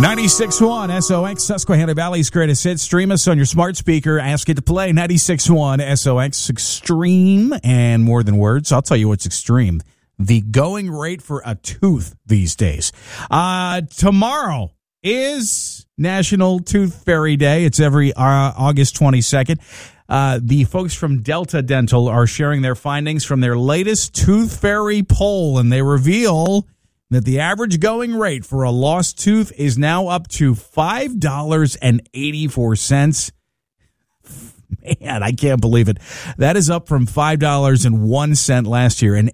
96.1 SOX, Susquehanna Valley's greatest hits. Stream us on your smart speaker. Ask it to play 96.1 SOX Extreme and more than words. I'll tell you what's extreme. The going rate for a tooth these days. Tomorrow is National Tooth Fairy Day. It's every August 22nd. The folks from Delta Dental are sharing their findings from their latest Tooth Fairy poll, and they reveal that the average going rate for a lost tooth is now up to $5.84. Man, I can't believe it. That is up from $5.01 last year, an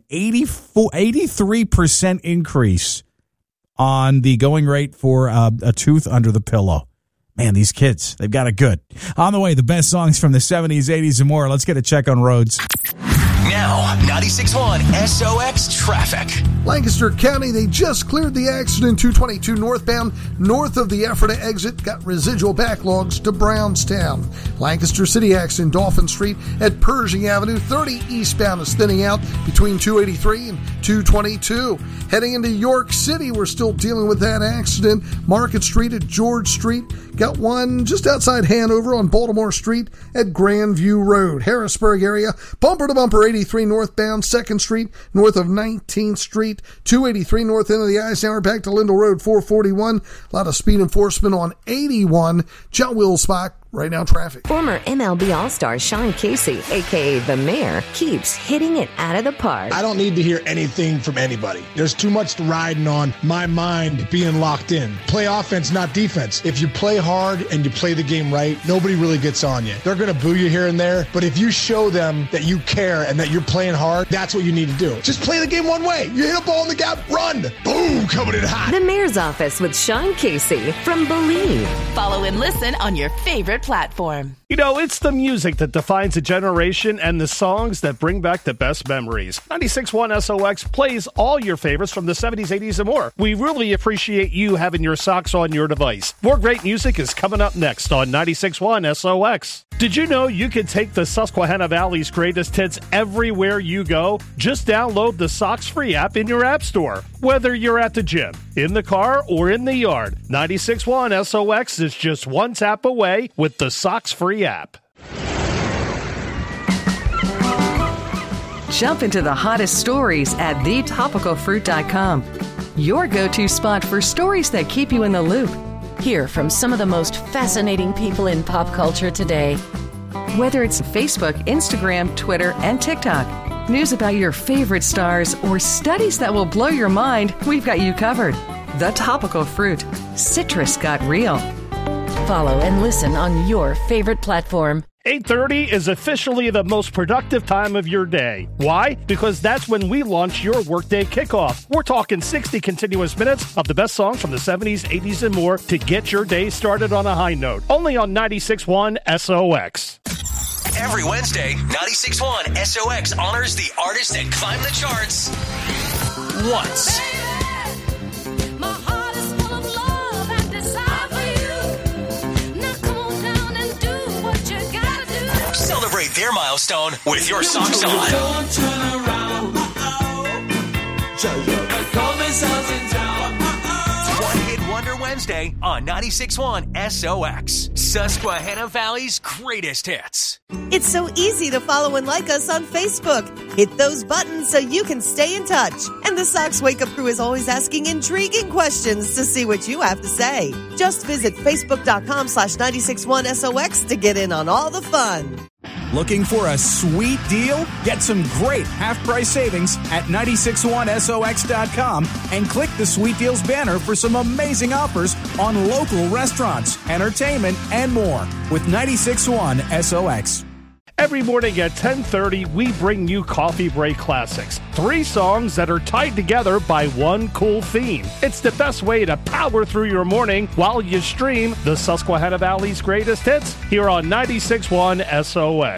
83% increase on the going rate for a tooth under the pillow. Man, these kids, they've got it good. On the way, the best songs from the 70s, 80s, and more. Let's get a check on roads. Now, 96.1 SOX traffic. Lancaster County, they just cleared the accident 222 northbound north of the Ephrata exit. Got residual backlogs to Brownstown. Lancaster City accident, Dolphin Street at Pershing Avenue. 30 eastbound is thinning out between 283 and 222. Heading into York City, we're still dealing with that accident. Market Street at George Street. Got one just outside Hanover on Baltimore Street at Grandview Road. Harrisburg area, bumper to bumper 83 northbound 2nd Street, north of 19th Street, 283 north end of the Eisenhower, back to Lindell Road 441. A lot of speed enforcement on 81. John Wilsbach, right now traffic. Former MLB All-Star Sean Casey, a.k.a. The Mayor, keeps hitting it out of the park. I don't need to hear anything from anybody. There's too much riding on my mind being locked in. Play offense, not defense. If you play hard and you play the game right, nobody really gets on you. They're going to boo you here and there, but if you show them that you care and that you're playing hard, that's what you need to do. Just play the game one way. You hit a ball in the gap, run. Boom, coming in hot. The Mayor's Office with Sean Casey from Believe. Follow and listen on your favorite platform. You know, it's the music that defines a generation and the songs that bring back the best memories. 96.1 SOX plays all your favorites from the 70s, 80s, and more. We really appreciate you having your socks on your device. More great music is coming up next on 96.1 SOX. Did you know you can take the Susquehanna Valley's greatest hits everywhere you go? Just download the SOX Free app in your app store. Whether you're at the gym, in the car, or in the yard, 96.1 SOX is just one tap away with the SOX Free app. Jump into the hottest stories at thetopicalfruit.com. Your go-to spot for stories that keep you in the loop. Hear from some of the most fascinating people in pop culture today. Whether it's Facebook, Instagram, Twitter, and TikTok, news about your favorite stars, or studies that will blow your mind, we've got you covered. The Topical Fruit. Citrus got real. Follow and listen on your favorite platform. 8:30 is officially the most productive time of your day. Why? Because that's when we launch your workday kickoff. We're talking 60 continuous minutes of the best songs from the 70s, 80s, and more to get your day started on a high note. Only on 96.1 SOX. Every Wednesday, 96.1 SOX honors the artists that climb the charts once. Celebrate their milestone with your socks on. Don't turn around. One Hit Wonder Wednesday on 96.1 SOX. Susquehanna Valley's greatest hits. It's so easy to follow and like us on Facebook. Hit those buttons so you can stay in touch. And the Sox Wake Up Crew is always asking intriguing questions to see what you have to say. Just visit facebook.com/961SOX to get in on all the fun. Looking for a sweet deal? Get some great half-price savings at 961SOX.com and click the Sweet Deals banner for some amazing offers on local restaurants, entertainment, and more with 96.1 SOX. Every morning at 10:30, we bring you Coffee Break Classics. 3 songs that are tied together by one cool theme. It's the best way to power through your morning while you stream the Susquehanna Valley's greatest hits here on 96.1 SOX.